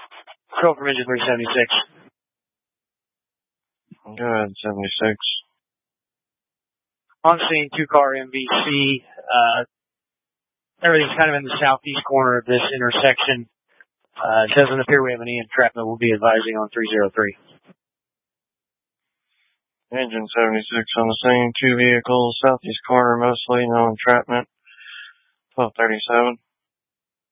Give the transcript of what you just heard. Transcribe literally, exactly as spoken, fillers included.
Control from engine three seventy-six. Go ahead, seventy-six. On scene, two-car M V C. Uh, everything's kind of in the southeast corner of this intersection. Uh, it doesn't appear we have any entrapment. We'll be advising on three oh three. Engine seventy-six on the scene. Two vehicles, southeast corner mostly, no entrapment. twelve thirty-seven.